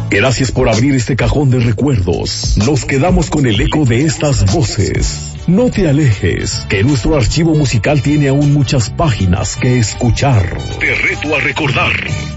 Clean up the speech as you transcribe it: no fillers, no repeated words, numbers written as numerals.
Gracias por abrir este cajón de recuerdos. Nos quedamos con el eco de estas voces. No te alejes, que nuestro archivo musical tiene aún muchas páginas que escuchar. Te reto a recordar.